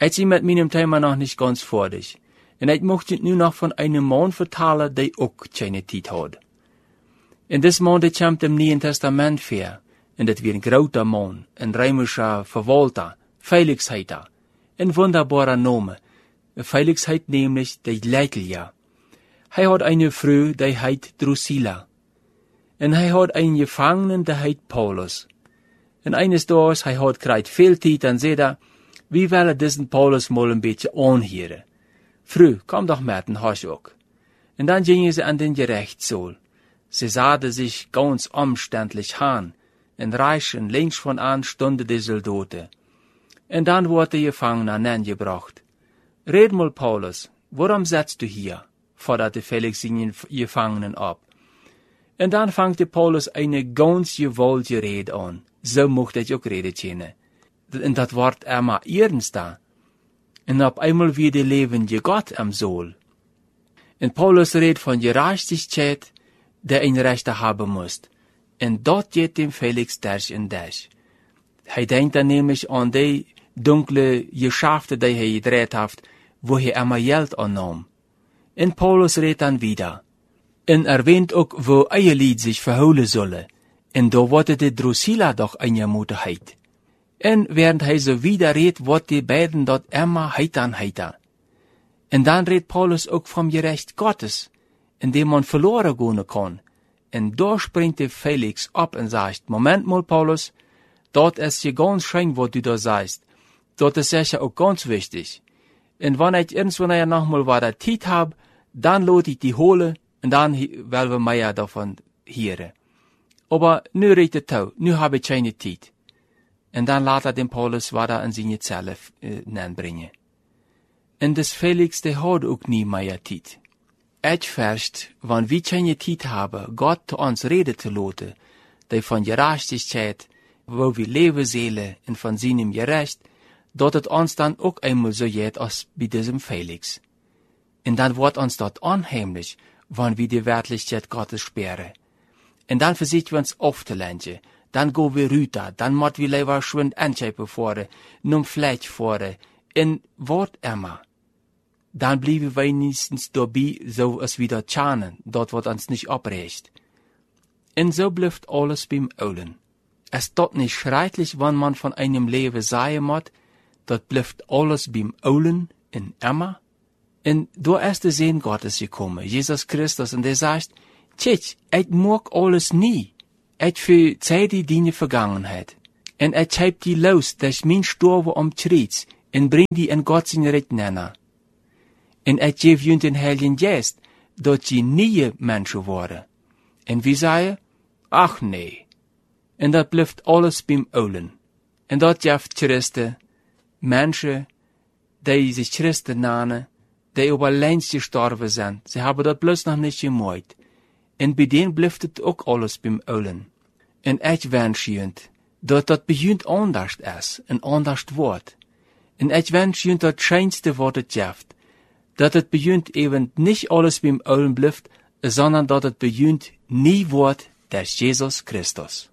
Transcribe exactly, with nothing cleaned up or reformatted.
Ich bin mit meinem Thema noch nicht ganz fertig. Und ich möchte nur noch von einem Mann vertellen, der auch keine Zeit hat. In diesem Mann, der kommt im Neuen Testament vor. Und das wird ein großer Mann, ein römischer Verwalter, Felix heißt er. Ein wunderbarer Name. Felix heißt nämlich der Leitler. Er hat eine Frau, die heißt Drusilla. Und er hat einen Gefangenen, der heißt Paulus. Und eines Tages, er hat gerade viel Zeit, dann sagt er, wie will er diesen Paulus mal ein bisschen anhören? Frau, komm doch mit, den hast du auch. Und dann gingen sie an den Gerichtssaal. Sie sahen sich ganz umständlich an. Und rechts und links von an stunden die Soldaten. Und dann wurde der Gefangene angebracht. Red mal, Paulus, warum sitzt du hier? Forderte Felix den Gefangenen ab. Und dann fangte Paulus eine ganz gewollte Rede an. So mochte ich auch reden können. Und das Wort immer ernster. Und auf einmal wie der lebende Gott am Sohl. Und Paulus redet von Gerechtigkeit, der ein Rechter haben muss. Und dort geht dem Felix durch und durch. Er denkt dann nämlich an die dunkle Geschäfte, die er gedreht hat, wo er immer Geld annahm. Und Paulus redet dann wieder. Und erwähnt auch, wo ein Lied sich verholen solle. Und da wurde die Drusilla doch eine Mutterheit. Und während er so wieder redet, wird die beiden dort immer heiter heiter. Und dann redet Paulus auch vom Gerecht Gottes, in dem man verloren gehen kann. Und da springt der Felix ab und sagt, Moment mal, Paulus, dort ist ja ganz schön, was du da sagst. Dort ist sicher auch ganz wichtig. Und wenn ich irgendwann nochmal wieder Zeit hab, dann lohnt ich die hole, und dann werden wir mehr davon hören. Aber nu redet er, nu habe ich keine Zeit. Und dann lässt er den Paulus wieder in seine Zelle äh, bringen. Und das Felix, der hat auch nie mehr Zeit. Ich fürcht, wenn wir keine Zeit haben, Gott zu uns reden zu lassen, die von Gerechtigkeit, wo wir leben sollen, und von seinem Gerecht, dort es uns dann auch einmal so geht als bei diesem Felix. Und dann wird uns dort unheimlich, wenn wir die Wirklichkeit Gottes sperren. Und dann versichern wir uns aufzulenken, dann gehen wir rüber, dann müssen wir lieber schwind Anschäpe fahren, nun Fleisch fahren, und was immer. Dann bleiben wir wenigstens dabei, so als wir dort schauen, dort wird uns nicht abrecht. Und so bleibt alles beim Ollen. Es dort nicht schrecklich, wenn man von einem Leben sagen muss, dort bleibt alles beim Ollen in immer. Und da ist der Sehn Gottes gekommen, Jesus Christus, und er sagt, tschitsch, ich mag alles nie. Ich verzeiht die deine Vergangenheit. Und ich heb die los, dass mein Storbe umtritt, und bring die in Gott sein Recht nennen. Und ich gebe ihnen den Heiligen Geist, dass sie nie Menschen worden. Und wir sagen, ach nee. Und dat bleibt alles beim Ollen. Und dat gibt Christen, Menschen, die sich Christen nennen, die über längst gestorben sind. Sie haben dat bloß noch nicht gemoid. Und bei denen bleibt het auch alles beim Ollen. Und ich wünsche ihnen, dass das beginnt anders ist, ein anders Wort. Und ich wünsche ihnen das schönste Wort es gibt, dass es beginnt eben nicht alles beim Ollen bleibt, sondern dass es beginnt nie Wort des Jesus Christus.